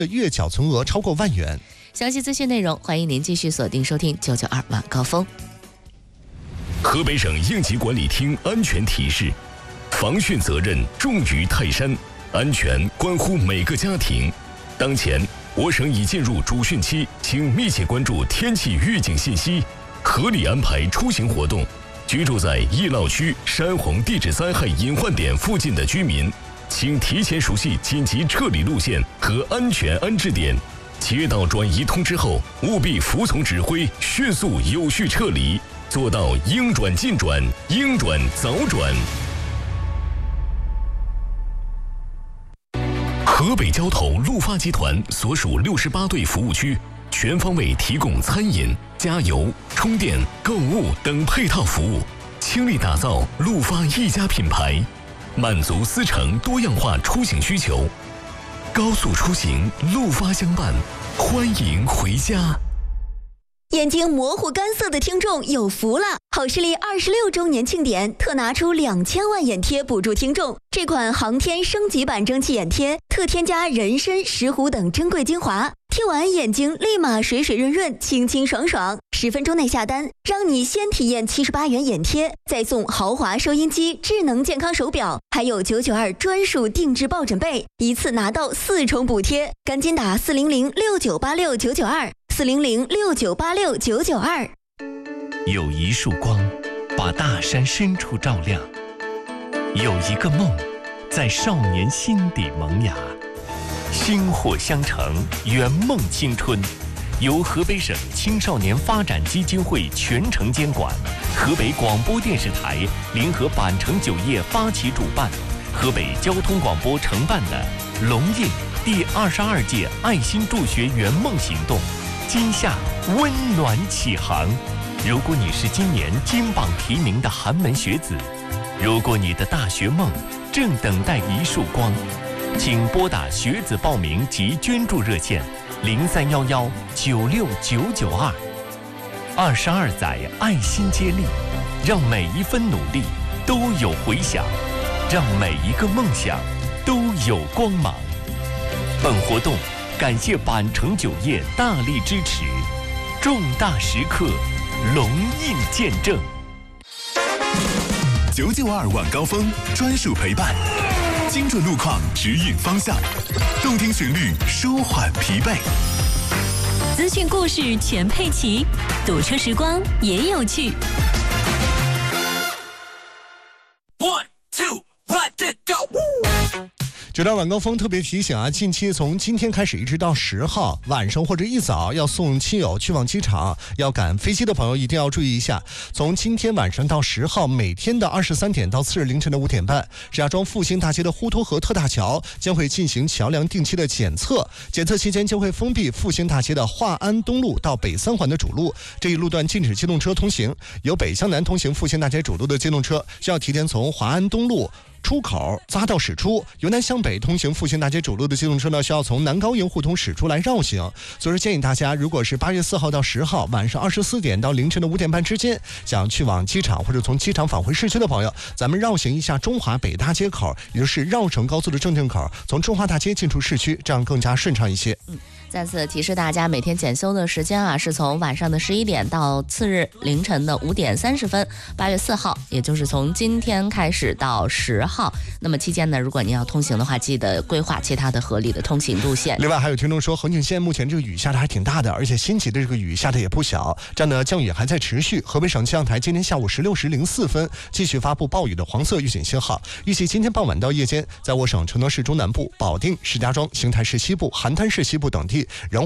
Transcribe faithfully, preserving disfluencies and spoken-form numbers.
月缴存额超过万元。 详细资讯内容，欢迎您继续锁定收听九九二晚高峰。 河北省应急管理厅安全提示：防汛责任重于泰山，安全关乎每个家庭。当前，我省已进入主汛期，请密切关注天气预警信息，合理安排出行活动。居住在易涝区、山洪地质灾害隐患点附近的居民，请提前熟悉紧急撤离路线和安全安置点。接到转移通知后，务必服从指挥，迅速有序撤离，做到应转尽转，应转早转。河北交投陆发集团所属六十八对服务区，全方位提供餐饮、加油、充电、购物等配套服务，倾力打造陆发一家品牌，满足司乘多样化出行需求。高速出行，陆发相伴，欢迎回家。 眼睛模糊干涩的听众有福了！好视力二十六周年庆典特拿出两千万眼贴补助听众。这款航天升级版蒸汽眼贴特添加人参、石斛等珍贵精华，贴完眼睛立马水水润润、清清爽爽。十分钟内下单，让你先体验七十八元眼贴，再送豪华收音机、智能健康手表，还有九九二专属定制抱枕被，一次拿到四重补贴。赶紧打四零零六九八六九九二。四零零六九八六九九二。 有一束光，把大山深处照亮；有一个梦，在少年心底萌芽。薪火相承，圆梦青春。由河北省青少年发展基金会全程监管，河北广播电视台联合板城酒业发起主办，河北交通广播承办的龙印第二十二届爱心助学圆梦行动。今夏温暖启航。如果你是今年金榜题名的寒门学子，如果你的大学梦正等待一束光，请拨打学子报名及捐助热线零三幺幺九六九九二。二十二载爱心接力，让每一分努力都有回响，让每一个梦想都有光芒。本活动感谢板城酒业大力支持，重大时刻，龙印见证。 九九二晚高峰专属陪伴，精准路况指引方向，动听旋律舒缓疲惫， 资讯故事全配齐，堵车时光也有趣。 One two let it go。九点晚高峰特别提醒啊，近期从今天开始一直到十号晚上或者一早要送亲友去往机场，要赶飞机的朋友一定要注意一下。从今天晚上到十号，每天的二十三点到次日凌晨的五点半，石家庄复兴大街的滹沱河特大桥将会进行桥梁定期的检测，检测期间将会封闭复兴大街的华安东路到北三环的主路，这一路段禁止机动车通行。由北向南通行复兴大街主路的机动车需要提前从华安东路出口匝道驶出，由南向北通行复兴大街主路的机动车呢，需要从南高营胡同驶出来绕行。所以说建议大家，如果是八月四号到十号晚上二十四点到凌晨的五点半之间，想去往机场或者从机场返回市区的朋友，咱们绕行一下中华北大街口，也就是绕城高速的正定口，从中华大街进出市区，这样更加顺畅一些。 嗯。再次提示大家，每天检修的时间啊，是从晚上的十一点到次日凌晨的五点三十分。八月四号，也就是从今天开始到十号。那么期间呢，如果您要通行的话，记得规划其他的合理的通行路线。 另外还有听众说，横景县目前这个雨下的还挺大的，而且新起的这个雨下的也不小，这样的降雨还在持续。河北省气象台今天下午十六时零四分继续发布暴雨的黄色预警信号，预计今天傍晚到夜间，在我省承德市中南部、保定、石家庄、邢台市西部、邯郸市西部等地仍